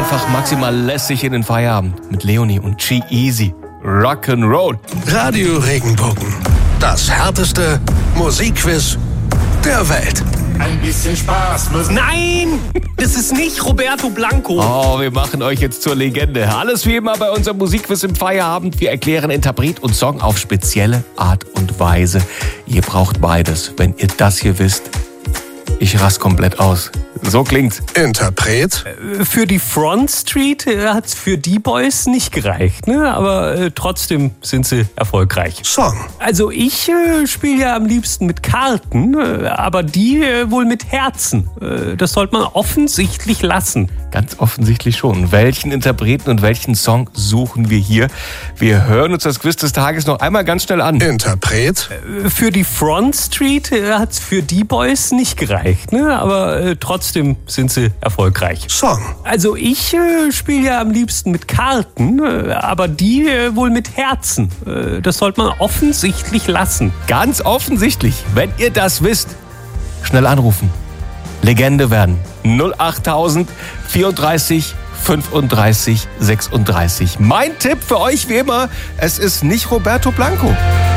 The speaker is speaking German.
Einfach maximal lässig in den Feierabend mit Leonie und G-Eazy. Rock'n'Roll. Radio Regenbogen. Das härteste Musikquiz der Welt. Ein bisschen Spaß muss... Nein, das ist nicht Roberto Blanco. Oh, wir machen euch jetzt zur Legende. Alles wie immer bei unserem Musikquiz im Feierabend. Wir erklären Interpret und Song auf spezielle Art und Weise. Ihr braucht beides. Wenn ihr das hier wisst, ich raste komplett aus. So klingt's. Interpret? Für die Front Street hat's für die Boys nicht gereicht, ne? Aber trotzdem sind sie erfolgreich. Song? Also ich spiele ja am liebsten mit Karten, aber die wohl mit Herzen. Das sollte man offensichtlich lassen. Ganz offensichtlich schon. Welchen Interpreten und welchen Song suchen wir hier? Wir hören uns das Quiz des Tages noch einmal ganz schnell an. Interpret? Für die Front Street hat's für die Boys nicht gereicht, ne? Aber trotzdem sind sie erfolgreich. Song? Also ich spiele ja am liebsten mit Karten, aber die wohl mit Herzen. Das sollte man offensichtlich lassen. Ganz offensichtlich. Wenn ihr das wisst, schnell anrufen. Legende werden. 08000 34 35 36. Mein Tipp für euch wie immer, es ist nicht Roberto Blanco.